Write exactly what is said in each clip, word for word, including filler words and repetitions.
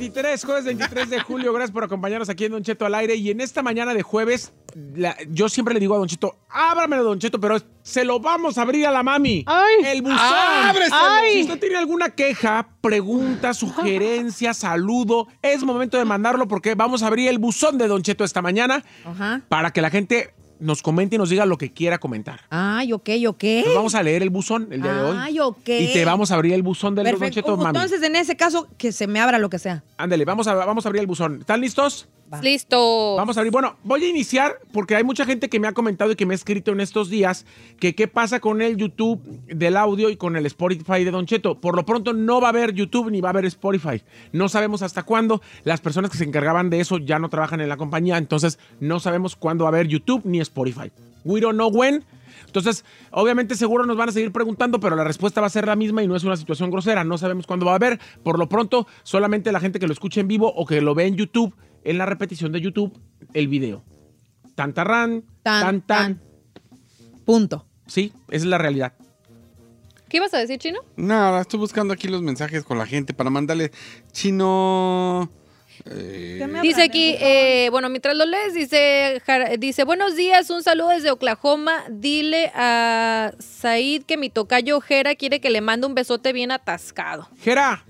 veintitrés, jueves veintitrés de julio. Gracias por acompañarnos aquí en Don Cheto al aire. Y en esta mañana de jueves, la, yo siempre le digo a Don Cheto, ábramelo, Don Cheto, pero se lo vamos a abrir a la mami. Ay. El buzón. Ay. Si usted tiene alguna queja, pregunta, sugerencia, saludo, es momento de mandarlo porque vamos a abrir el buzón de Don Cheto esta mañana. Ajá. Para que la gente nos comente y nos diga lo que quiera comentar. Ay, ok, ok. Nos vamos a leer el buzón el día de hoy. Ay, ok. Y te vamos a abrir el buzón del Don Cheto, mami. Entonces, en ese caso, que se me abra lo que sea. Ándale, vamos a, vamos a abrir el buzón. ¿Están listos? Va. Listo. Vamos a abrir. Bueno, voy a iniciar porque hay mucha gente que me ha comentado y que me ha escrito en estos días que qué pasa con el YouTube del audio y con el Spotify de Don Cheto. Por lo pronto no va a haber YouTube ni va a haber Spotify. No sabemos hasta cuándo. Las personas que se encargaban de eso ya no trabajan en la compañía, entonces no sabemos cuándo va a haber YouTube ni Spotify. We don't know when. Entonces, obviamente seguro nos van a seguir preguntando, pero la respuesta va a ser la misma y no es una situación grosera. No sabemos cuándo va a haber. Por lo pronto, solamente la gente que lo escuche en vivo o que lo ve en YouTube, en la repetición de YouTube, el video. Tan, tarrán, tan, tan, tan. Punto. Sí, esa es la realidad. ¿Qué ibas a decir, Chino? Nada, estoy buscando aquí los mensajes con la gente para mandarle. Chino... Eh, Dice aquí, eh, bueno, mientras lo lees, dice, dice, buenos días, un saludo desde Oklahoma. Dile a Said que mi tocayo Jera quiere que le mande un besote bien atascado. Jera.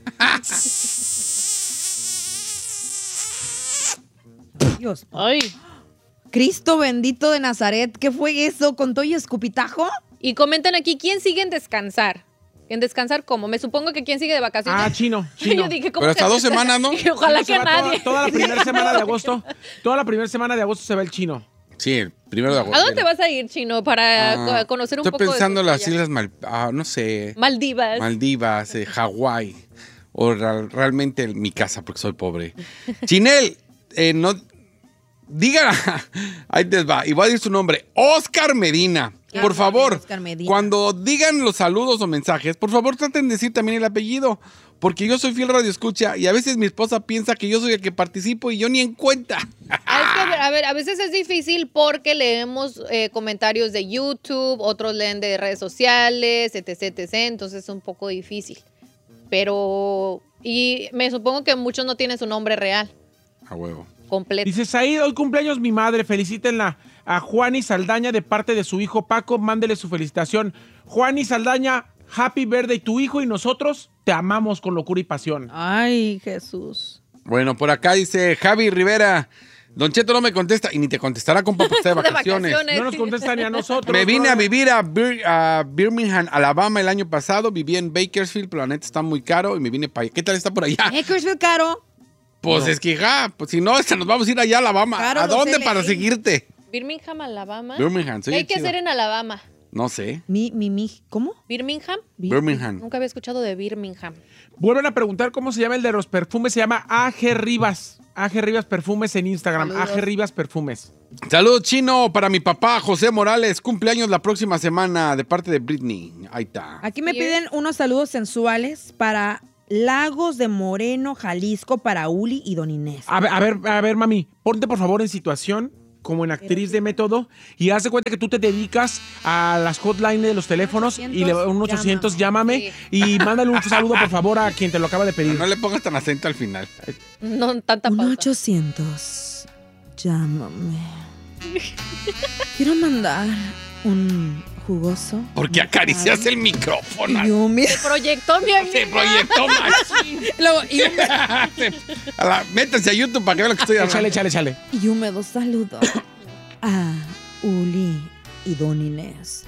Dios. Ay. Cristo bendito de Nazaret, ¿qué fue eso? ¿Con todo y escupitajo? Y comentan aquí, ¿quién sigue en descansar? ¿En descansar cómo? Me supongo que quién sigue de vacaciones. Ah, Chino, Chino. Yo dije, ¿cómo Pero hasta que- dos semanas, ¿no? Y ojalá Chino se que va nadie. Toda, toda la primera semana de agosto. Toda la primera semana de agosto se va el Chino. Sí, el primero de agosto. ¿A dónde te vas a ir, Chino, para Ah, co- conocer un estoy poco de pensando en las cultura? islas, Mal, ah, no sé, Maldivas. Maldivas, eh, Hawái, o ra- realmente mi casa, porque soy pobre. Chinel, eh, no, diga, ahí te va, y voy a decir su nombre, Oscar Medina. Ah, Por favor, Oscar Medina. cuando digan los saludos o mensajes, por favor traten de decir también el apellido, porque yo soy fiel radioescucha y a veces mi esposa piensa que yo soy el que participo y yo ni en cuenta. Ah, es que, a ver, a ver, a veces es difícil porque leemos eh, comentarios de YouTube, otros leen de redes sociales, etc, etc, entonces es un poco difícil. Pero, y me supongo que muchos no tienen su nombre real, A huevo. completo. Dice Said, hoy cumpleaños mi madre, felicítenla a Juani Saldaña de parte de su hijo Paco, mándele su felicitación. Juani Saldaña, happy birthday, tu hijo y nosotros te amamos con locura y pasión. Ay, Jesús. Bueno, por acá dice Javi Rivera, Don Cheto no me contesta y ni te contestará, compa, porque está de De vacaciones. vacaciones. No nos contesta ni a nosotros. Me vine ¿no? a vivir a, Bir- a Birmingham, Alabama el año pasado. Viví en Bakersfield, pero la neta está muy caro y me vine para allá. ¿Qué tal está por allá? Bakersfield caro. Pues No. es que, ja, pues si no, esta nos vamos a ir allá a Alabama. Caro ¿A los dónde L A. para seguirte? Birmingham, Alabama. Birmingham, sí. ¿Qué hay que chido. hacer en Alabama? No sé. Mi, mi, mi, ¿cómo? ¿Birmingham? Birmingham. Nunca había escuchado de Birmingham. Vuelven a preguntar cómo se llama el de los perfumes. Se llama A G Rivas. A G Rivas Perfumes en Instagram. Saludos. A G Rivas Perfumes. Saludos, Chino, para mi papá, José Morales. Cumpleaños la próxima semana de parte de Britney. Ahí está. Aquí me Yes. piden unos saludos sensuales para Lagos de Moreno, Jalisco, para Uli y Don Inés. A ver, a ver, a ver, mami, ponte por favor en situación como en actriz de método y haz de cuenta que tú te dedicas a las hotlines de los teléfonos y le un ochocientos llámame, y mándale un saludo por favor a quien te lo acaba de pedir. No le pongas tan acento al final. No, tanta Un pausa. ochocientos, llámame. Quiero mandar un jugoso. Porque acaricias el micrófono. Y un mi- Se proyectó mi amiga. Se proyectó machín. Luego, y, un, A la- Métanse a YouTube para que vean lo que estoy hablando. Échale, échale, échale. y húmedo saludo a Uli y Don Inés.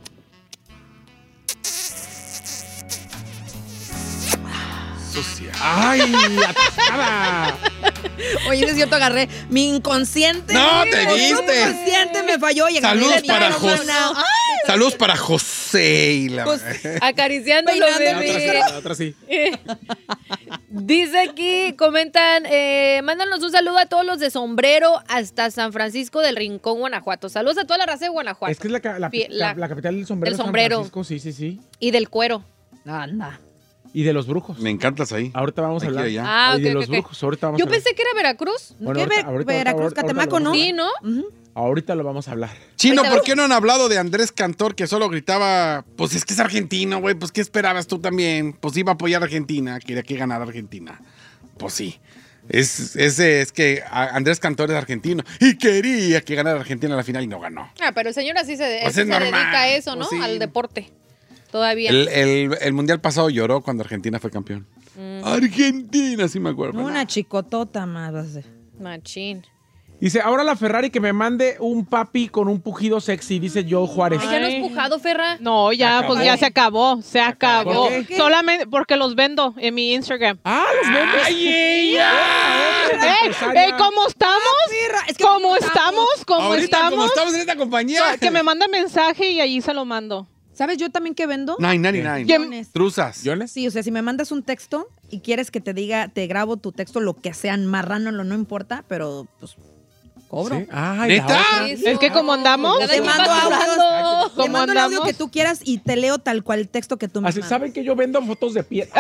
Sucia. ¡Ay, atascada! Oye, es cierto, agarré mi inconsciente. No, te Mi viste. inconsciente me falló. Y agarré Saludos el para micrófono. José. Ay, Saludos para José y la... Pues, Acariciándolo, Peinando el bebé. micro. La otra sí. Dice aquí, comentan, eh, mándanos un saludo a todos los de Sombrero hasta San Francisco del Rincón, Guanajuato. Saludos a toda la raza de Guanajuato. Es que es la, ca- la- Fie- la- la- la capital del sombrero. del San sombrero. Francisco, sí, sí, sí. Y del cuero. anda. Y de los brujos. Me encantas ahí. Ahorita vamos a Aquí, hablar. allá. Ah, Y de ok, los ok, ok. brujos. Ahorita vamos Yo a hablar. pensé que era Veracruz. Bueno, ¿Qué? ahorita- Ver- ahorita- Veracruz, ahorita- ahorita Catemaco, lo ¿no? vamos a- Sí, ¿no? Ujú. Ahorita lo vamos a hablar. Chino, Ahorita- ¿por qué no han hablado de Andrés Cantor que solo gritaba, pues es que es argentino, güey, pues qué esperabas tú también? Pues iba a apoyar a Argentina, quería que ganara Argentina. pues sí. Es, es, es que Andrés Cantor es argentino y quería que ganara Argentina en la final y no ganó. Ah, pero el señor así se, Pues se es normal, dedica a eso, ¿no? pues sí. Al deporte. Todavía. El, el, el mundial pasado lloró cuando Argentina fue campeón. Mm. Argentina, sí me acuerdo. Una chicotota más. Va a ser. Machín. Dice, ahora la Ferrari que me mande un papi con un pujido sexy, dice Joe Juárez. Ay, ¿ya no has pujado, Ferra? No, ya, pues ya se acabó, se acabó. ¿Por qué? Solamente porque los vendo en mi Instagram. Ah, los vendes. ¡Ay, ella! ¡Ey, ey, ¿cómo estamos? Perra, es que ¿Cómo ¿cómo estamos? ¿Cómo Ahorita, estamos? como estamos en esta compañía. Que me manda mensaje y allí se lo mando. ¿Sabes yo también qué vendo? Nine, ninety nine. ¿Quién? Truzas. ¿Yones? Sí, o sea, si me mandas un texto y quieres que te diga, te grabo tu texto, lo que sea, marrano, no importa, pero pues cobro. Sí. Ay, ¿Neta? la otra. Eso. Es que como andamos, Cada Te quien mando va audios. cobrando. Te ¿Cómo mando el audio andamos? que tú quieras y te leo tal cual el texto que tú me Así, mandas. ¿saben que yo vendo fotos de pie?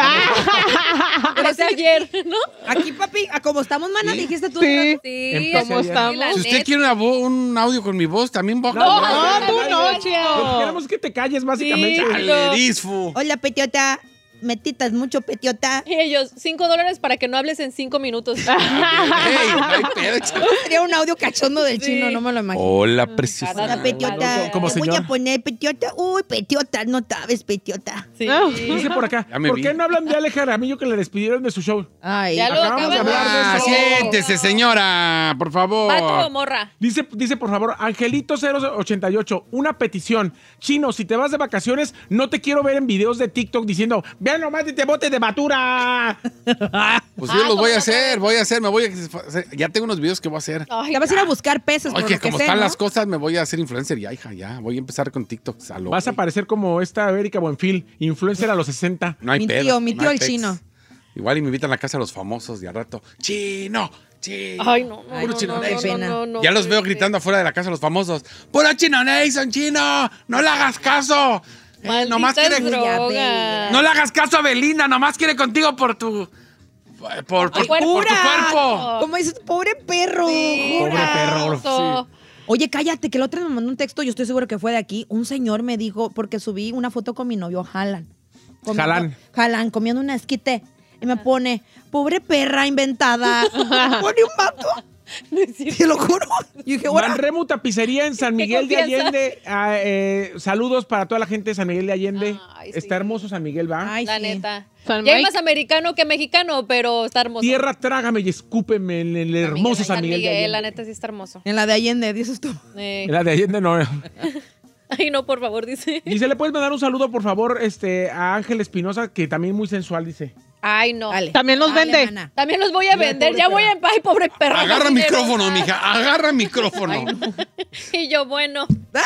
Empecé ayer, ¿no? Aquí, papi, a como estamos, mana, dijiste tú. Sí. Sí. Empecé ¿Cómo ayer. estamos? la Si usted neta. quiere una vo- un audio con mi voz, también voy a No, No, no, tú no, no, Lo que Chio. queremos es que te calles, básicamente. Sí. Dale, disfu. Hola, petiota. Metitas mucho, petiota. Y ellos, cinco dólares para que no hables en cinco minutos. Ey, no hay pedo, chaval. Sería un audio cachondo del Sí. chino, no me lo imagino. Hola, preciosa. Cada- Hola, petiota. Como Te voy señor. a poner petiota. Uy, petiota, no sabes, petiota. Sí. Dice por acá, Ya me ¿por vi. qué no hablan de Ale Jaramillo que le despidieron de su show? Ay, Ya lo Acabamos de acaban hablar de Ah, eso. siéntese, señora, por favor. ¿Vato o morra? Dice, dice por favor, Angelito cero ochenta y ocho, una petición. Chino, si te vas de vacaciones, no te quiero ver en videos de TikTok diciendo, vean nomás de te bote de batura. Pues yo Ah, los ¿cómo voy a no? hacer, voy a hacer, me voy a... Ya tengo unos videos que voy a hacer. Ay, Ya vas a ir a buscar peces, por Oye, lo que como sé, están ¿no? las cosas, me voy a hacer influencer ya, hija, ya. Voy a empezar con TikTok. A lo Vas a güey. parecer como esta Erika Buenfil, influencer a los sesenta. No hay Mi pedo, tío, mi no tío hay el pex. chino. Igual y me invitan a la casa de los famosos de a rato. ¡Chino! ¡Chino! Ay, no, no, Ay, no, chino, no, qué no, pena. no, no, Ya los veo bebé. gritando afuera de la casa de los famosos. ¡Puro Chino Nation, chino! ¡No le hagas caso! Eh, Malditas nomás quiere... drogas. No le hagas caso a Belinda, nomás quiere contigo por tu... Por, por, Ay, por tu ¡Pura! cuerpo. ¿Cómo dices? Pobre perro. Sí, Pobre perro, oso. Oye, cállate, que el otro me mandó un texto, yo estoy seguro que fue de aquí. Un señor me dijo, porque subí una foto con mi novio, Jalan. Comiendo- Jalán. Jalán, comiendo una esquite. Y me pone, pobre perra inventada. Me pone un vato. Te lo juro. Y dije, bueno, Manremu Tapicería en San ¿Qué Miguel de confianza? Allende. Ah, eh, saludos para toda la gente de San Miguel de Allende. Ay, sí. Está hermoso San Miguel, ¿va? ay, La sí. neta. San Ya hay Mike. más americano que mexicano, pero está hermoso. Tierra, trágame y escúpeme en el hermoso San Miguel, de Allende. La neta sí está hermoso. En la de Allende, dices tú. Eh. En la de Allende no. Ay, no, por favor, dice. Dice, ¿le puedes mandar un saludo, por favor, este, a Ángel Espinosa, que también muy sensual, dice? Ay, no. Dale. También los Dale, vende. mana. También los voy a Mira, vender. pobre Ya voy a... perra. Ay, pobre perro. Agarra con dinero. micrófono, mija. Agarra micrófono. Y yo, bueno.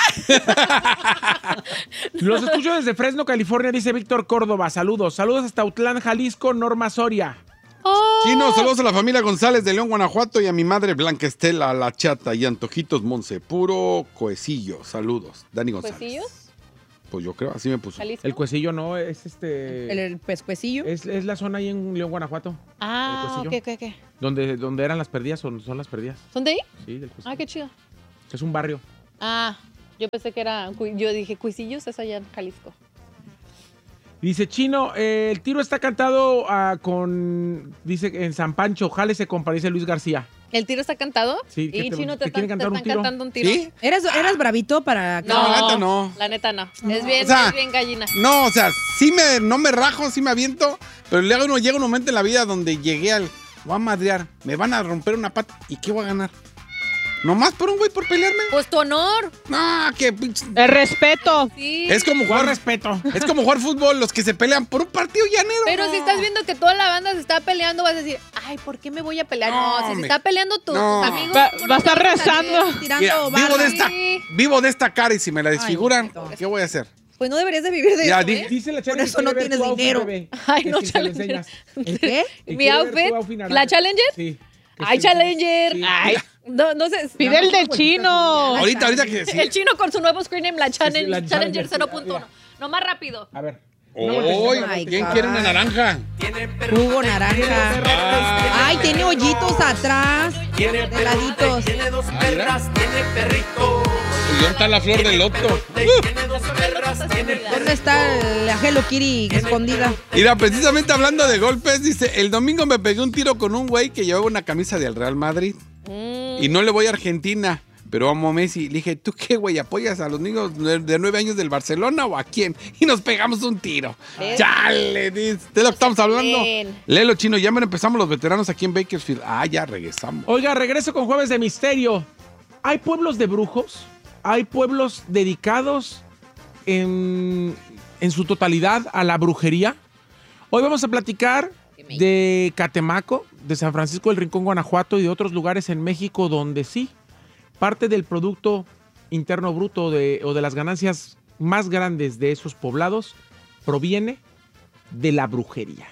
Los escucho desde Fresno, California, dice Víctor Córdoba. Saludos. Saludos hasta Autlán, Jalisco, Norma Soria. Oh, Chino, saludos a la familia González de León, Guanajuato y a mi madre Blanca Estela, La Chata y Antojitos Monse. Puro coecillo. Saludos. Dani González. ¿Huesillos? Pues yo creo, así me puso. ¿Jalisco? El cuecillo no, es este... El, el pescuecillo. Es, es la zona ahí en León, Guanajuato. Ah, el ok, Cuecillo. ok, ok. Donde, donde eran las perdidas, son, son las perdidas. ¿Son de ahí? Sí, del Cuecillo. Ah, qué chido. Es un barrio. Ah, yo pensé que era... cu- Yo dije, Cuisillos es allá en Jalisco. Dice Chino, eh, el tiro está cantado ah, con, dice en San Pancho, jálese compa, dice Luis García. ¿El tiro está cantado? Sí, ¿qué Y te- Chino, te te, quieren están, te cantar un están tiro? cantando un tiro. ¿Sí? ¿Eras, ¿Eras bravito para...? No, la neta no. La neta no. Es bien, O sea, es bien gallina. No, o sea, sí me, no me rajo, sí me aviento, pero luego uno llega un momento en la vida donde llegué al, voy a madrear, me van a romper una pata, ¿y qué voy a ganar? ¿Nomás por un güey por pelearme? Pues tu honor. No, qué pinche... El respeto. Sí. Es como Con jugar respeto. Es como jugar fútbol, los que se pelean por un partido llanero. Pero no. si estás viendo que toda la banda se está peleando, vas a decir, ay, ¿por qué me voy a pelear? No, No, si se me- está peleando tu- no. tus amigos. Va, ¿cómo va a no estar te vas salir? rezando. Tirando Mira, vivo barra. de esta, Sí. vivo de esta cara y si me la desfiguran, Ay, no. ¿qué voy a hacer? Pues no deberías de vivir de Ya, eso, di- ¿eh? Dice la Por Challenge eso que no quiere ver tienes tu outfit, dinero. bebé, Ay, que no, si se lo Challenger. enseñas. ¿El qué? Que ¿Mi quiere ver outfit? tu outfit ¿La naranja. Challenger? Sí. Que Ay, sí. Challenger. Sí. Ay, No, no sé. pide el del chino. Ahorita, ahorita que sí. El chino con su nuevo screen name, la Challenge- la Challenger Challenger, cero sí, punto uno. mira. No más rápido. A ver. ¡Uy! my ¿Quién God. quiere una naranja? Jugo naranja. Ah, Ay, tiene hoyitos atrás. De laditos. ah, mira. ¿Y dónde está la flor del loto? ¿Dónde está la Hello Kitty escondida? Mira, precisamente hablando de golpes, dice, el domingo me pegué un tiro con un güey que llevaba una camisa del Real Madrid. Mm. Y no le voy a Argentina, pero amo a Messi. Le dije, ¿tú qué, güey? ¿Apoyas a los niños de nueve años del Barcelona o a quién? Y nos pegamos un tiro. ¿Ves? ¡Chale! Dice, ¿de lo que estamos hablando? Bien. Léelo, Chino. Ya me empezamos los veteranos aquí en Bakersfield. Ah, ya regresamos. Oiga, regreso con Jueves de Misterio. ¿Hay pueblos de brujos? ¿Hay pueblos dedicados en, en su totalidad a la brujería? Hoy vamos a platicar de Catemaco, de San Francisco del Rincón, Guanajuato y de otros lugares en México donde sí, parte del Producto Interno Bruto de, o de las ganancias más grandes de esos poblados proviene de la brujería.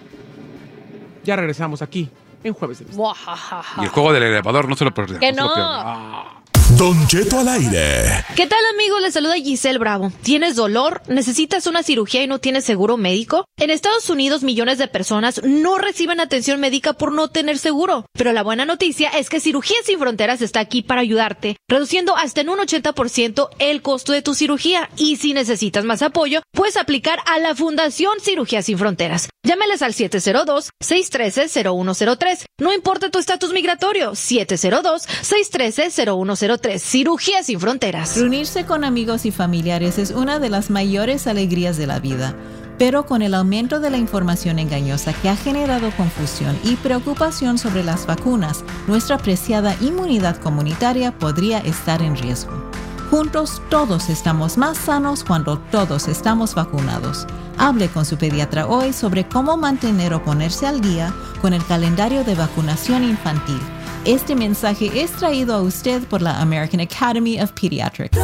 Ya regresamos aquí en Jueves de Misterio. Muajajaja. Y el juego del elevador no se lo pierdan. Que se lo no. pierdan. Ah. Don Cheto al aire. ¿Qué tal, amigos? Les saluda Giselle Bravo. ¿Tienes dolor? ¿Necesitas una cirugía y no tienes seguro médico? En Estados Unidos, millones de personas no reciben atención médica por no tener seguro. Pero la buena noticia es que Cirugías Sin Fronteras está aquí para ayudarte, reduciendo hasta en un ochenta por ciento el costo de tu cirugía. Y si necesitas más apoyo, puedes aplicar a la Fundación Cirugías Sin Fronteras. Llámales al siete cero dos, seis uno tres, cero uno cero tres. No importa tu estatus migratorio, siete cero dos, seis uno tres, cero uno cero tres. Cirugías Sin Fronteras. Reunirse con amigos y familiares es una de las mayores alegrías de la vida. Pero con el aumento de la información engañosa que ha generado confusión y preocupación sobre las vacunas, nuestra preciada inmunidad comunitaria podría estar en riesgo. Juntos todos estamos más sanos cuando todos estamos vacunados. Hable con su pediatra hoy sobre cómo mantener o ponerse al día con el calendario de vacunación infantil. Este mensaje es traído a usted por la American Academy of Pediatrics.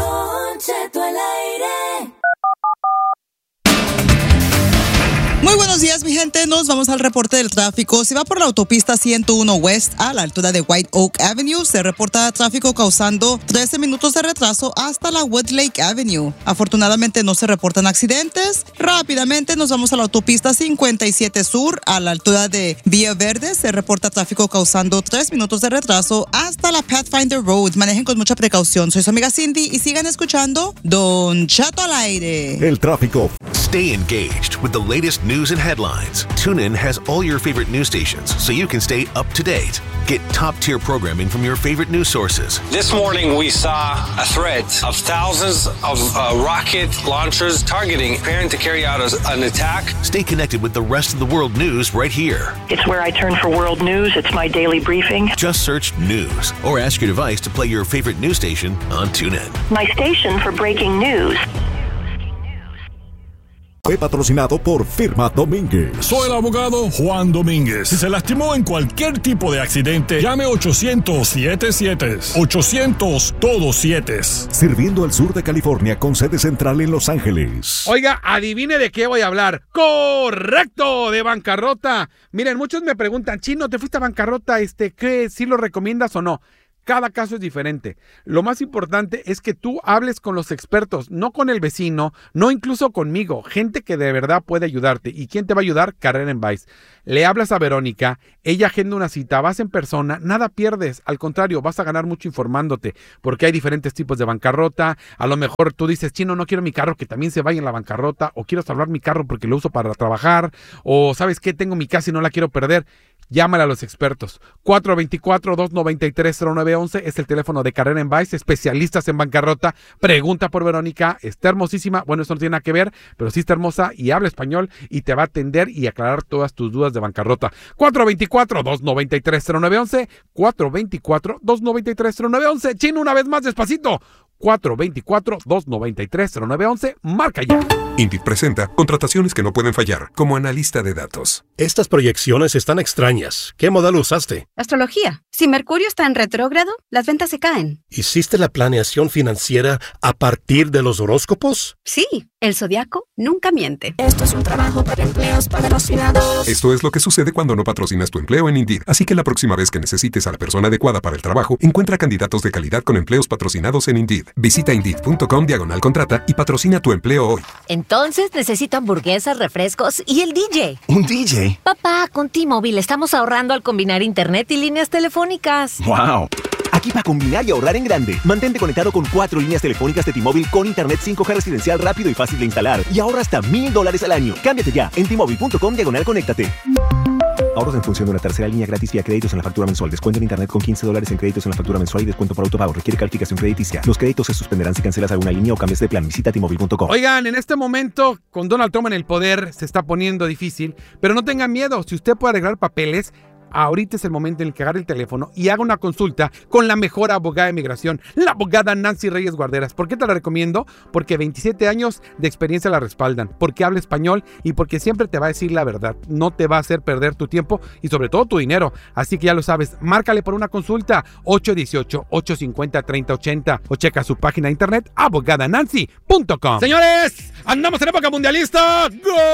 Muy buenos días, mi gente. Nos vamos al reporte del tráfico. Si va por la autopista ciento uno West a la altura de White Oak Avenue, se reporta tráfico causando trece minutos de retraso hasta la Woodlake Avenue. Afortunadamente no se reportan accidentes. Rápidamente nos vamos a la autopista cincuenta y siete Sur a la altura de Villa Verde. Se reporta tráfico causando tres minutos de retraso hasta la Pathfinder Road. Manejen con mucha precaución. Soy su amiga Cindy y sigan escuchando Don Cheto al aire. El tráfico. Stay engaged with the latest news and headlines. TuneIn has all your favorite news stations, so you can stay up to date. Get top-tier programming from your favorite news sources. This morning, we saw a threat of thousands of uh, rocket launchers targeting, preparing to carry out a, an attack. Stay connected with the rest of the world news right here. It's where I turn for world news. It's my daily briefing. Just search news or ask your device to play your favorite news station on TuneIn. My station for breaking news. Fue patrocinado por Firma Domínguez. Soy el abogado Juan Domínguez. Si se lastimó en cualquier tipo de accidente, llame ochocientos siete siete. ochocientos todos siete. Sirviendo al sur de California con sede central en Los Ángeles. Oiga, adivine de qué voy a hablar. ¡Correcto! De bancarrota. Miren, muchos me preguntan, Chino, ¿te fuiste a bancarrota? Este, ¿qué? ¿Sí lo recomiendas o no? Cada caso es diferente. Lo más importante es que tú hables con los expertos, no con el vecino, no incluso conmigo, gente que de verdad puede ayudarte. ¿Y quién te va a ayudar? Karen Weiss. Le hablas a Verónica, ella agenda una cita, vas en persona, nada pierdes. Al contrario, vas a ganar mucho informándote, porque hay diferentes tipos de bancarrota. A lo mejor tú dices, Chino, no quiero mi carro que también se vaya en la bancarrota, o quiero salvar mi carro porque lo uso para trabajar, o ¿sabes qué? Tengo mi casa y no la quiero perder. Llámale a los expertos. cuatro dos cuatro, dos nueve tres, cero nueve uno uno es el teléfono de Karen Weiss, especialistas en bancarrota. Pregunta por Verónica, está hermosísima. Bueno, eso no tiene nada que ver, pero sí está hermosa y habla español y te va a atender y aclarar todas tus dudas de bancarrota. cuatro dos cuatro, dos nueve tres, cero nueve uno uno, cuatro dos cuatro, dos nueve tres, cero nueve uno uno. Chino, una vez más despacito. cuatro dos cuatro, dos nueve tres, cero nueve uno uno, marca ya. Indeed presenta contrataciones que no pueden fallar como analista de datos. Estas proyecciones están extrañas. ¿Qué modelo usaste? Astrología. Si Mercurio está en retrógrado, las ventas se caen. ¿Hiciste la planeación financiera a partir de los horóscopos? Sí, el zodiaco nunca miente. Esto es un trabajo para empleos patrocinados. Esto es lo que sucede cuando no patrocinas tu empleo en Indeed. Así que la próxima vez que necesites a la persona adecuada para el trabajo, encuentra candidatos de calidad con empleos patrocinados en Indeed. Visita Indeed punto com diagonal contrata y patrocina tu empleo hoy. En Entonces necesito hamburguesas, refrescos y el D J. ¿Un D J? Papá, con T-Mobile estamos ahorrando al combinar internet y líneas telefónicas. ¡Wow! Aquí para combinar y ahorrar en grande. Mantente conectado con cuatro líneas telefónicas de T-Mobile con internet cinco G residencial rápido y fácil de instalar. Y ahorra hasta mil dólares al año. Cámbiate ya en T-Mobile punto com diagonal conéctate. Ahorros en función de una tercera línea gratis vía créditos en la factura mensual. Descuento en internet con quince dólares en créditos en la factura mensual y descuento por autopago. Requiere calificación crediticia. Los créditos se suspenderán si cancelas alguna línea o cambias de plan. Visita T Mobile punto com. Oigan, en este momento, con Donald Trump en el poder, se está poniendo difícil. Pero no tengan miedo. Si usted puede arreglar papeles, ahorita es el momento en el que agarre el teléfono y haga una consulta con la mejor abogada de migración, la abogada Nancy Reyes Guarderas. ¿Por qué te la recomiendo? Porque veintisiete años de experiencia la respaldan, porque habla español y porque siempre te va a decir la verdad. No te va a hacer perder tu tiempo y sobre todo tu dinero. Así que ya lo sabes, márcale por una consulta ocho uno ocho, ocho cinco cero, tres cero ocho cero o checa su página de internet abogada nancy punto com. Señores, andamos en época mundialista.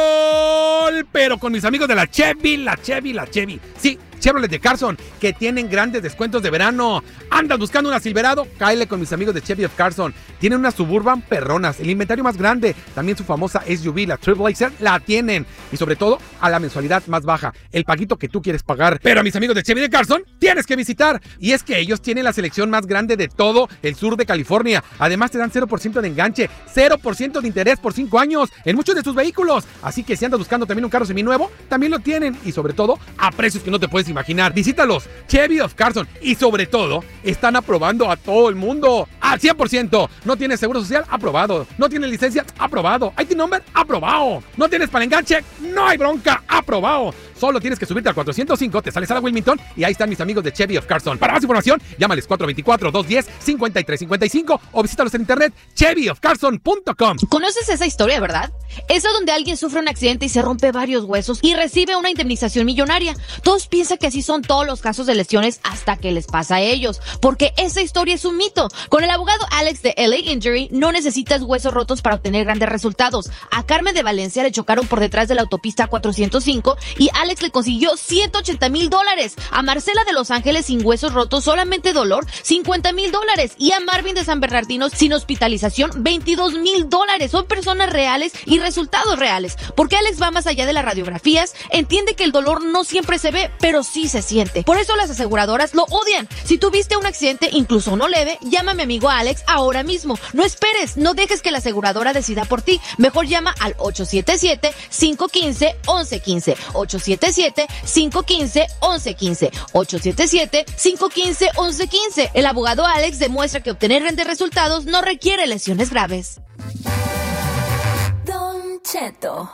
¡Gol! Pero con mis amigos de la Chevy, la Chevy, la Chevy. Sí, Chevrolet de Carson, que tienen grandes descuentos de verano. ¿Andas buscando una Silverado? Cáele con mis amigos de Chevy of Carson. Tienen una Suburban perronas, el inventario más grande. También su famosa S U V, la Trailblazer, la tienen. Y sobre todo, a la mensualidad más baja, el paguito que tú quieres pagar. Pero a mis amigos de Chevy de Carson, tienes que visitar. Y es que ellos tienen la selección más grande de todo el sur de California. Además, te dan cero por ciento de enganche, cero por ciento de interés por cinco años en muchos de sus vehículos. Así que si andas buscando también un carro seminuevo, también lo tienen. Y sobre todo, a precios que no te puedes imaginar. Visítalos, Chevy of Carson. Y sobre todo, están aprobando a todo el mundo al cien por ciento. ¿No tienes seguro social? Aprobado. ¿No tienes licencia? Aprobado. ¿I T number? Aprobado. ¿No tienes para enganche? No hay bronca. Aprobado. Solo tienes que subirte al cuatrocientos cinco, te sales a la Wilmington y ahí están mis amigos de Chevy of Carson. Para más información, llámales cuatro dos cuatro, dos uno cero, cinco tres cinco cinco o visítalos en internet chevy of carson punto com. ¿Conoces esa historia, verdad? Esa donde alguien sufre un accidente y se rompe varios huesos y recibe una indemnización millonaria. Todos piensan que así son todos los casos de lesiones hasta que les pasa a ellos, porque esa historia es un mito. Con el abogado Alex de L A Injury no necesitas huesos rotos para obtener grandes resultados. A Carmen de Valencia le chocaron por detrás de la autopista cuatrocientos cinco y Alex le consiguió ciento ochenta mil dólares. A Marcela de Los Ángeles sin huesos rotos, solamente dolor, cincuenta mil dólares. Y a Marvin de San Bernardino sin hospitalización, veintidós mil dólares. Son personas reales y resultados reales. Porque Alex va más allá de las radiografías, entiende que el dolor no siempre se ve, pero sí se siente. Por eso las aseguradoras lo odian. Si tuviste un accidente, incluso uno leve, llama a mi amigo Alex ahora mismo. No esperes, no dejes que la aseguradora decida por ti. Mejor llama al ocho siete siete, cinco uno cinco, uno uno uno cinco. ocho siete siete, cinco uno cinco, uno uno uno cinco. ocho siete siete, cinco uno cinco, uno uno uno cinco. El abogado Alex demuestra que obtener grandes resultados no requiere lesiones graves. Don Cheto.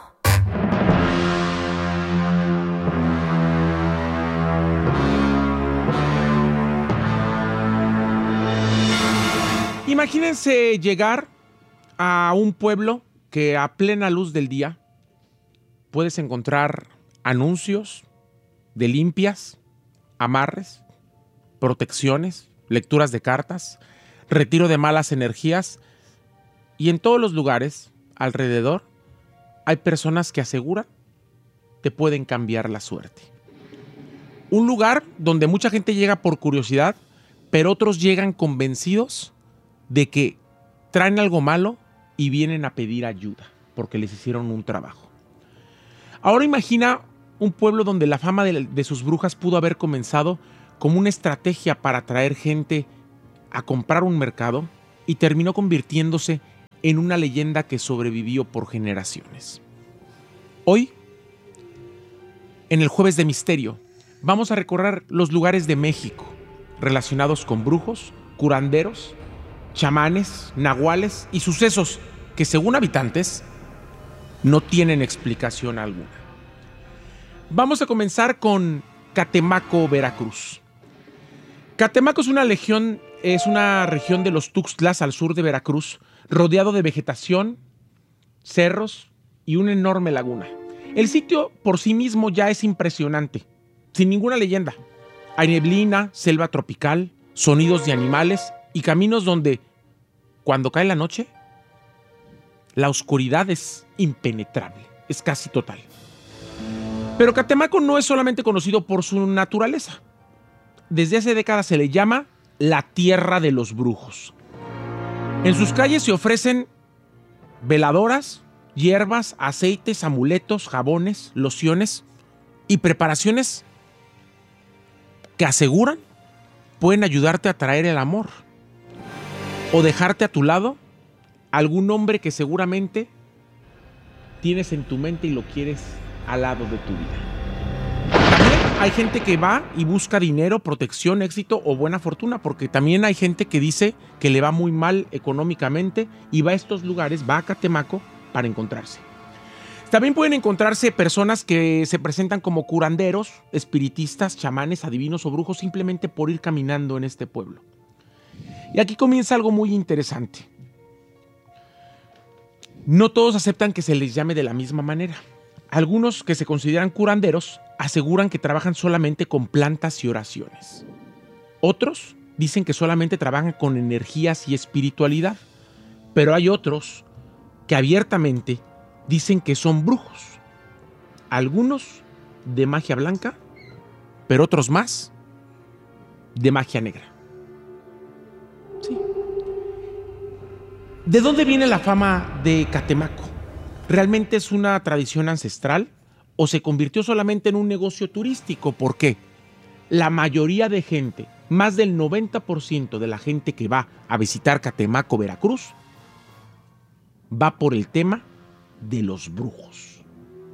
Imagínense llegar a un pueblo que a plena luz del día puedes encontrar anuncios de limpias, amarres, protecciones, lecturas de cartas, retiro de malas energías, y en todos los lugares alrededor hay personas que aseguran te pueden cambiar la suerte. Un lugar donde mucha gente llega por curiosidad, pero otros llegan convencidos de que traen algo malo y vienen a pedir ayuda porque les hicieron un trabajo. Ahora imagina un pueblo donde la fama de, de sus brujas pudo haber comenzado como una estrategia para atraer gente a comprar un mercado y terminó convirtiéndose en una leyenda que sobrevivió por generaciones. Hoy, en el Jueves de Misterio, vamos a recorrer los lugares de México relacionados con brujos, curanderos, chamanes, nahuales y sucesos que, según habitantes, no tienen explicación alguna. Vamos a comenzar con Catemaco, Veracruz. Catemaco es una legión, es una región de los Tuxtlas al sur de Veracruz, rodeado de vegetación, cerros y una enorme laguna. El sitio por sí mismo ya es impresionante, sin ninguna leyenda. Hay neblina, selva tropical, sonidos de animales y caminos donde, cuando cae la noche, la oscuridad es impenetrable, es casi total. Pero Catemaco no es solamente conocido por su naturaleza. Desde hace décadas se le llama la tierra de los brujos. En sus calles se ofrecen veladoras hierbas, aceites, amuletos, jabones, lociones y preparaciones que aseguran pueden ayudarte a traer el amor o dejarte a tu lado algún hombre que seguramente tienes en tu mente y lo quieres al lado de tu vida. También hay gente que va y busca dinero, protección, éxito o buena fortuna, porque también hay gente que dice que le va muy mal económicamente y va a estos lugares, va a Catemaco para encontrarse. También pueden encontrarse personas que se presentan como curanderos, espiritistas, chamanes, adivinos o brujos simplemente por ir caminando en este pueblo. Y aquí comienza algo muy interesante. No todos aceptan que se les llame de la misma manera. Algunos que se consideran curanderos aseguran que trabajan solamente con plantas y oraciones. Otros dicen que solamente trabajan con energías y espiritualidad. Pero hay otros que abiertamente dicen que son brujos. Algunos de magia blanca, pero otros más de magia negra. Sí. ¿De dónde viene la fama de Catemaco? ¿Realmente es una tradición ancestral o se convirtió solamente en un negocio turístico? ¿Por qué? La mayoría de gente, más del noventa por ciento de la gente que va a visitar Catemaco, Veracruz, va por el tema de los brujos.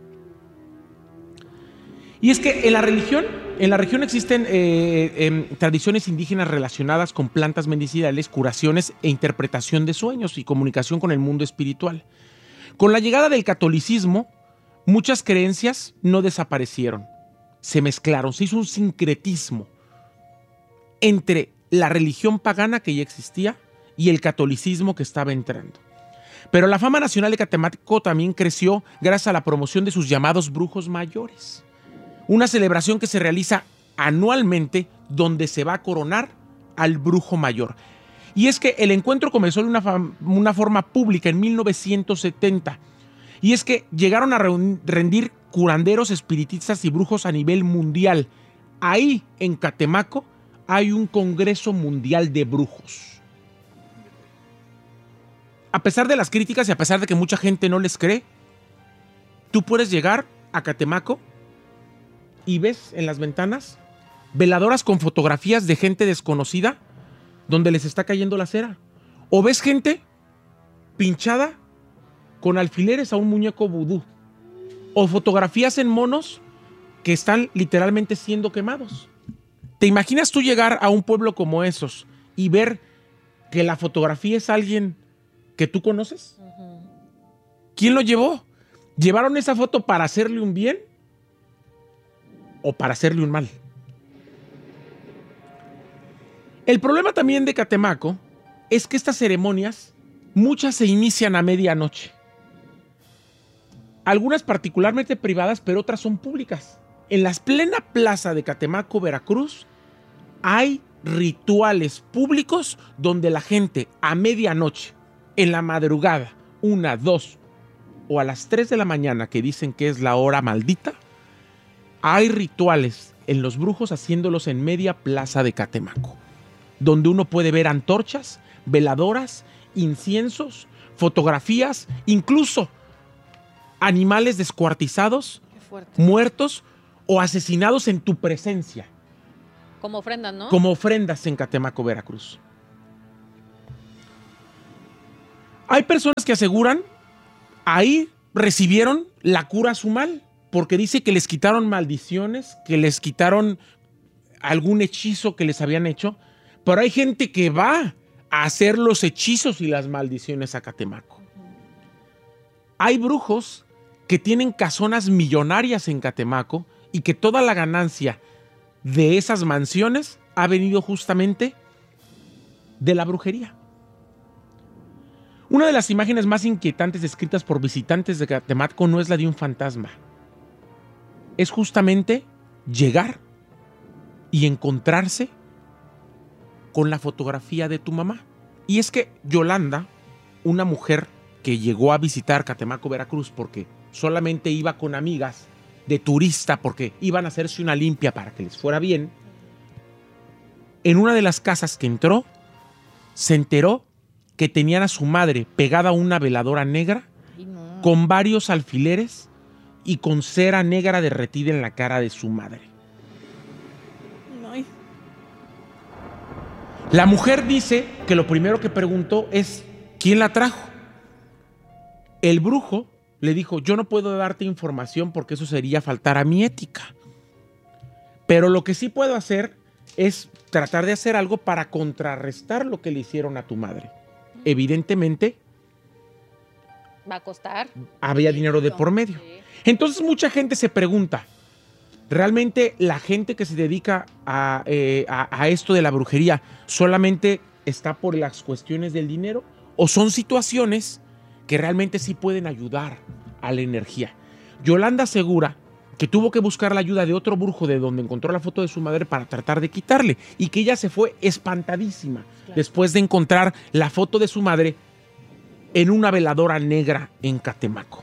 Y es que en la religión, en la región existen eh, eh, tradiciones indígenas relacionadas con plantas medicinales, curaciones e interpretación de sueños y comunicación con el mundo espiritual. Con la llegada del catolicismo, muchas creencias no desaparecieron, se mezclaron, se hizo un sincretismo entre la religión pagana que ya existía y el catolicismo que estaba entrando. Pero la fama nacional de Catemaco también creció gracias a la promoción de sus llamados brujos mayores. Una celebración que se realiza anualmente donde se va a coronar al brujo mayor. Y es que el encuentro comenzó de una, una forma pública en mil novecientos setenta. Y es que llegaron a rendir curanderos, espiritistas y brujos a nivel mundial. Ahí, en Catemaco, hay un Congreso Mundial de Brujos. A pesar de las críticas y a pesar de que mucha gente no les cree, tú puedes llegar a Catemaco y ves en las ventanas veladoras con fotografías de gente desconocida donde les está cayendo la cera. O ves gente pinchada con alfileres a un muñeco vudú. O fotografías en monos que están literalmente siendo quemados. ¿Te imaginas tú llegar a un pueblo como esos y ver que la fotografía es alguien que tú conoces? Uh-huh. ¿Quién lo llevó? ¿Llevaron esa foto para hacerle un bien o para hacerle un mal? El problema también de Catemaco es que estas ceremonias, muchas se inician a medianoche. Algunas particularmente privadas, pero otras son públicas. En la plena plaza de Catemaco, Veracruz, hay rituales públicos donde la gente a medianoche, en la madrugada, una, dos o a las tres de la mañana, que dicen que es la hora maldita, hay rituales en los brujos haciéndolos en media plaza de Catemaco, donde uno puede ver antorchas, veladoras, inciensos, fotografías, incluso animales descuartizados, muertos o asesinados en tu presencia. Como ofrendas, ¿no? Como ofrendas en Catemaco, Veracruz. Hay personas que aseguran ahí recibieron la cura a su mal, porque dice que les quitaron maldiciones, que les quitaron algún hechizo que les habían hecho, pero hay gente que va a hacer los hechizos y las maldiciones a Catemaco. Hay brujos que tienen casonas millonarias en Catemaco y que toda la ganancia de esas mansiones ha venido justamente de la brujería. Una de las imágenes más inquietantes descritas por visitantes de Catemaco no es la de un fantasma. Es justamente llegar y encontrarse con la fotografía de tu mamá. Y es que Yolanda, una mujer que llegó a visitar Catemaco, Veracruz, porque solamente iba con amigas de turista, porque iban a hacerse una limpia para que les fuera bien, en una de las casas que entró, se enteró que tenían a su madre pegada a una veladora negra con varios alfileres y con cera negra derretida en la cara de su madre. Ay. La mujer dice que lo primero que preguntó es ¿quién la trajo? El brujo le dijo, yo no puedo darte información porque eso sería faltar a mi ética. Pero lo que sí puedo hacer es tratar de hacer algo para contrarrestar lo que le hicieron a tu madre. Evidentemente, Va a costar. había dinero de por medio. Entonces mucha gente se pregunta, ¿realmente la gente que se dedica a, eh, a, a esto de la brujería solamente está por las cuestiones del dinero? ¿O son situaciones que realmente sí pueden ayudar a la energía? Yolanda asegura que tuvo que buscar la ayuda de otro brujo de donde encontró la foto de su madre para tratar de quitarle y que ella se fue espantadísima claro. después de encontrar la foto de su madre en una veladora negra en Catemaco.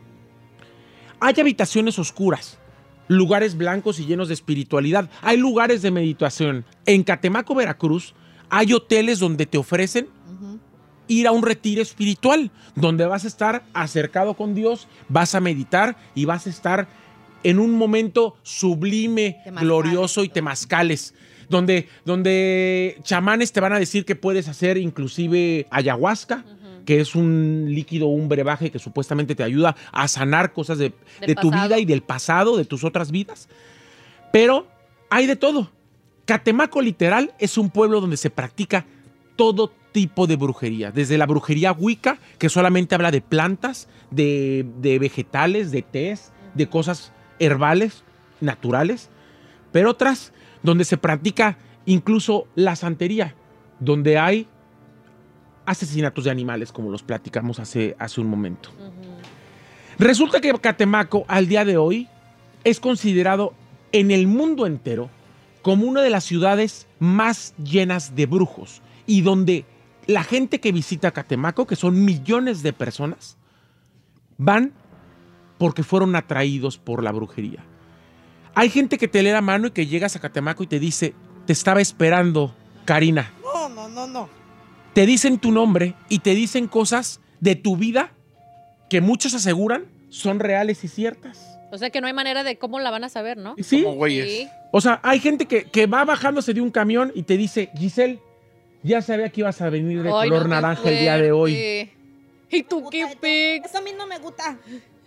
Hay habitaciones oscuras, lugares blancos y llenos de espiritualidad. Hay lugares de meditación. En Catemaco, Veracruz, hay hoteles donde te ofrecen uh-huh. ir a un retiro espiritual, donde vas a estar acercado con Dios, vas a meditar y vas a estar en un momento sublime, temazcales, glorioso y temazcales, donde, donde chamanes te van a decir que puedes hacer inclusive ayahuasca, uh-huh. que es un líquido, un brebaje que supuestamente te ayuda a sanar cosas de, de tu vida y del pasado, de tus otras vidas. Pero hay de todo. Catemaco literal es un pueblo donde se practica todo tipo de brujería, desde la brujería wicca, que solamente habla de plantas, de, de vegetales, de tés, de cosas herbales, naturales, pero otras donde se practica incluso la santería, donde hay asesinatos de animales, como los platicamos hace, hace un momento. Uh-huh. Resulta que Catemaco, al día de hoy, es considerado en el mundo entero como una de las ciudades más llenas de brujos y donde la gente que visita Catemaco, que son millones de personas, van porque fueron atraídos por la brujería. Hay gente que te lee la mano y que llegas a Catemaco y te dice, te estaba esperando, Karina. No, no, no, no. Te dicen tu nombre y te dicen cosas de tu vida que muchos aseguran son reales y ciertas. O sea que no hay manera de cómo la van a saber, ¿no? Sí. Como güeyes. Sí. O sea, hay gente que, que va bajándose de un camión y te dice, Giselle, ya sabía que ibas a venir de Ay, color no, naranja fuerte. el día de hoy. ¿Y tú qué pix? Eso a mí no me gusta.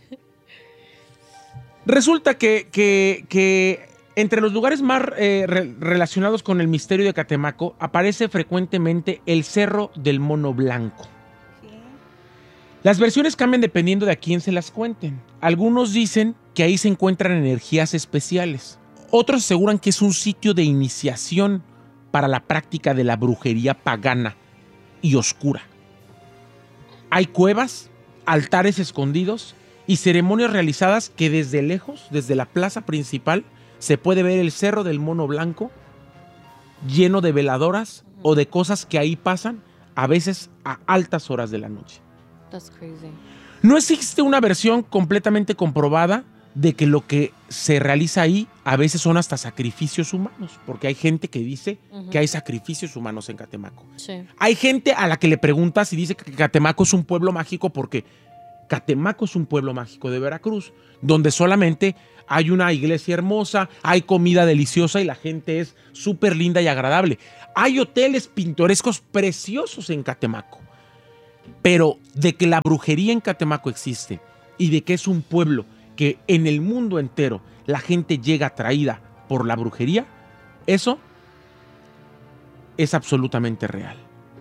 Resulta que, que, que entre los lugares más eh, re- relacionados con el misterio de Catemaco aparece frecuentemente el Cerro del Mono Blanco. ¿Qué? Las versiones cambian dependiendo de a quién se las cuenten. Algunos dicen que ahí se encuentran energías especiales. Otros aseguran que es un sitio de iniciación para la práctica de la brujería pagana y oscura. Hay cuevas, altares escondidos y ceremonias realizadas que desde lejos, desde la plaza principal, se puede ver el Cerro del Mono Blanco lleno de veladoras o de cosas que ahí pasan, a veces a altas horas de la noche. That's crazy. No existe una versión completamente comprobada de que lo que se realiza ahí a veces son hasta sacrificios humanos, porque hay gente que dice uh-huh. que hay sacrificios humanos en Catemaco. Sí. Hay gente a la que le preguntas y dice que Catemaco es un pueblo mágico porque Catemaco es un pueblo mágico de Veracruz, donde solamente hay una iglesia hermosa, hay comida deliciosa y la gente es súper linda y agradable. Hay hoteles pintorescos preciosos en Catemaco. Pero de que la brujería en Catemaco existe y de que es un pueblo que en el mundo entero la gente llega atraída por la brujería, eso es absolutamente real.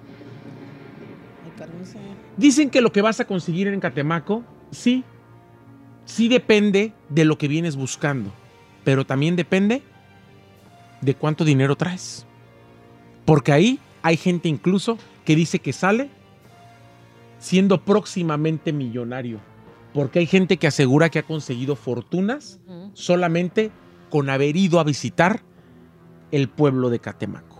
Dicen que lo que vas a conseguir en Catemaco, sí, sí depende de lo que vienes buscando, pero también depende de cuánto dinero traes. Porque ahí hay gente incluso que dice que sale siendo próximamente millonario. Porque hay gente que asegura que ha conseguido fortunas uh-huh. solamente con haber ido a visitar el pueblo de Catemaco.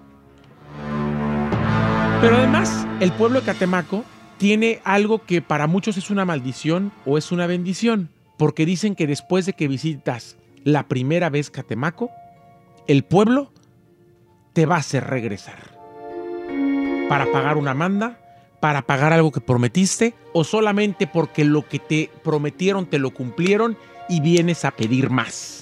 Pero además, el pueblo de Catemaco tiene algo que para muchos es una maldición o es una bendición, porque dicen que después de que visitas la primera vez Catemaco, el pueblo te va a hacer regresar para pagar una manda, para pagar algo que prometiste o solamente porque lo que te prometieron te lo cumplieron y vienes a pedir más?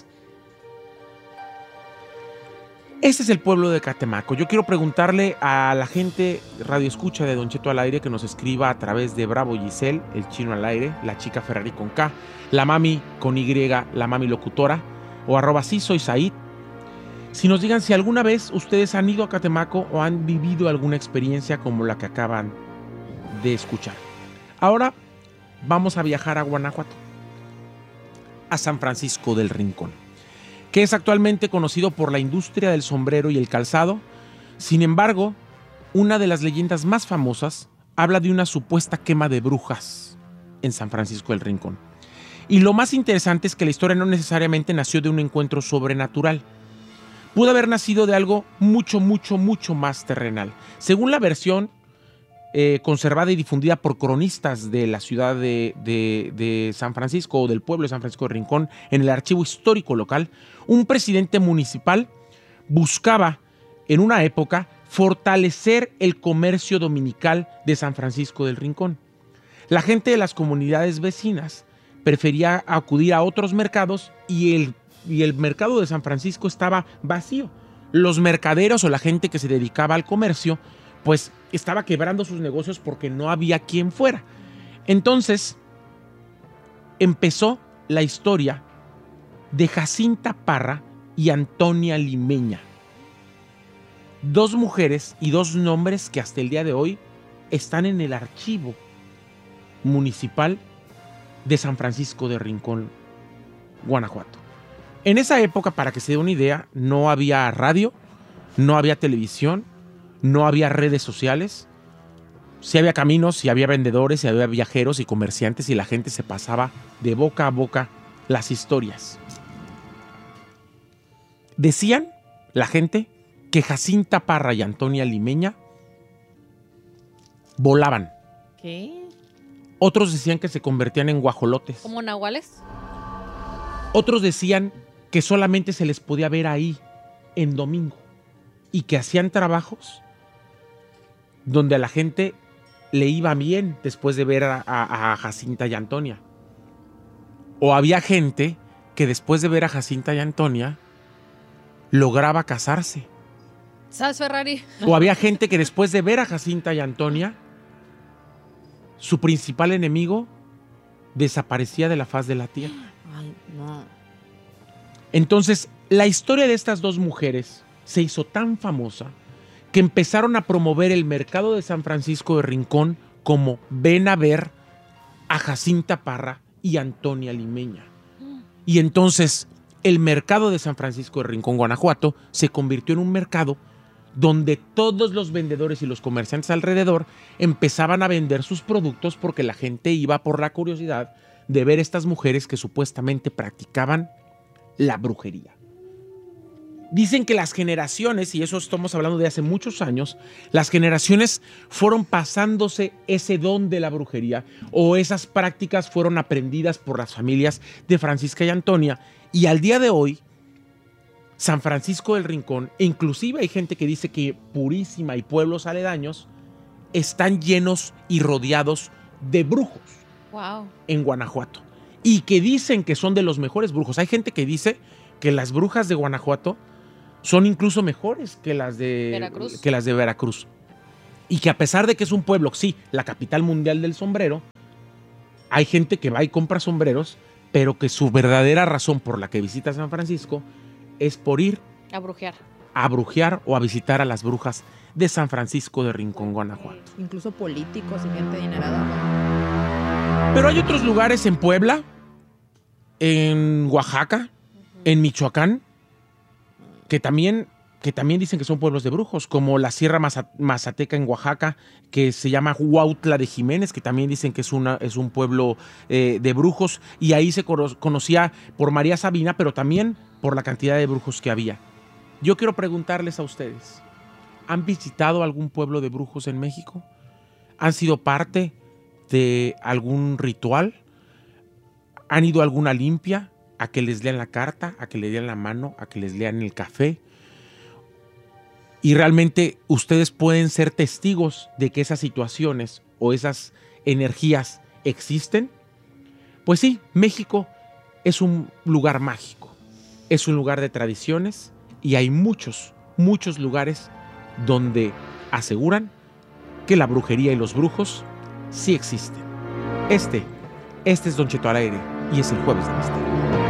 Ese es el pueblo de Catemaco. Yo quiero preguntarle a la gente radio escucha de Don Cheto al Aire que nos escriba a través de Bravo Giselle, el chino al aire, la chica Ferrari con K, la mami con Y, la mami locutora, o arroba sí soy Said. Si nos digan si alguna vez ustedes han ido a Catemaco o han vivido alguna experiencia como la que acaban de escuchar. Ahora vamos a viajar a Guanajuato, a San Francisco del Rincón, que es actualmente conocido por la industria del sombrero y el calzado. Sin embargo, una de las leyendas más famosas habla de una supuesta quema de brujas en San Francisco del Rincón. Y lo más interesante es que la historia no necesariamente nació de un encuentro sobrenatural. Pudo haber nacido de algo mucho, mucho, mucho más terrenal. Según la versión eh, conservada y difundida por cronistas de la ciudad de, de, de San Francisco o del pueblo de San Francisco del Rincón en el archivo histórico local, un presidente municipal buscaba en una época fortalecer el comercio dominical de San Francisco del Rincón. La gente de las comunidades vecinas prefería acudir a otros mercados y el, y el mercado de San Francisco estaba vacío. Los mercaderos o la gente que se dedicaba al comercio pues estaba quebrando sus negocios porque no había quien fuera. Entonces empezó la historia de Jacinta Parra y Antonia Limeña. Dos mujeres y dos nombres que hasta el día de hoy están en el archivo municipal de San Francisco de Rincón, Guanajuato. En esa época, para que se dé una idea, no había radio, no había televisión, no había redes sociales. Sí había caminos, sí había vendedores, sí había viajeros y comerciantes y la gente se pasaba de boca a boca las historias. Decían la gente que Jacinta Parra y Antonia Limeña volaban. ¿Qué? Otros decían que se convertían en guajolotes. ¿Como nahuales? Otros decían que solamente se les podía ver ahí en domingo y que hacían trabajos donde a la gente le iba bien después de ver a, a, a Jacinta y Antonia. O había gente que después de ver a Jacinta y Antonia lograba casarse. ¿Sabes, Ferrari? O había gente que después de ver a Jacinta y Antonia, su principal enemigo desaparecía de la faz de la tierra. Ay, no. Entonces, la historia de estas dos mujeres se hizo tan famosa que empezaron a promover el mercado de San Francisco de Rincón como ven a ver a Jacinta Parra y Antonia Limeña. Y entonces el mercado de San Francisco de Rincón, Guanajuato, se convirtió en un mercado donde todos los vendedores y los comerciantes alrededor empezaban a vender sus productos porque la gente iba por la curiosidad de ver estas mujeres que supuestamente practicaban la brujería. Dicen que las generaciones, y eso estamos hablando de hace muchos años, las generaciones fueron pasándose ese don de la brujería o esas prácticas fueron aprendidas por las familias de Francisca y Antonia, y al día de hoy San Francisco del Rincón, e inclusive hay gente que dice que Purísima y pueblos aledaños están llenos y rodeados de brujos. Wow. En Guanajuato, y que dicen que son de los mejores brujos. Hay gente que dice que las brujas de Guanajuato son incluso mejores que las de Veracruz. que las de Veracruz. Y que a pesar de que es un pueblo, sí, la capital mundial del sombrero, hay gente que va y compra sombreros, pero que su verdadera razón por la que visita San Francisco es por ir a brujear. a brujear o a visitar a las brujas de San Francisco de Rincón, Guanajuato. Incluso políticos y gente adinerada. Pero hay otros lugares en Puebla, en Oaxaca, en Michoacán, que también, que también dicen que son pueblos de brujos, como la Sierra Maza- Mazateca en Oaxaca, que se llama Huautla de Jiménez, que también dicen que es, una, es un pueblo eh, de brujos, y ahí se cono- conocía por María Sabina, pero también por la cantidad de brujos que había. Yo quiero preguntarles a ustedes, ¿han visitado algún pueblo de brujos en México? ¿Han sido parte de algún ritual? ¿Han ido a alguna limpia? ¿A que les lean la carta? ¿A que les lean la mano? ¿A que les lean el café? Y realmente ustedes pueden ser testigos de que esas situaciones o esas energías existen? Pues sí, México es un lugar mágico, es un lugar de tradiciones y hay muchos, muchos lugares donde aseguran que la brujería y los brujos sí existen. Este, este es Don Cheto al aire y es el Jueves de Misterio.